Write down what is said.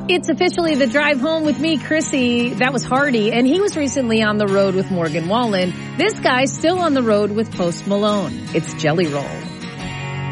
It's officially the drive home with me, Chrissy. That was Hardy, and he was recently on the road with Morgan Wallen. This guy's still on the road with Post Malone. It's Jelly Roll.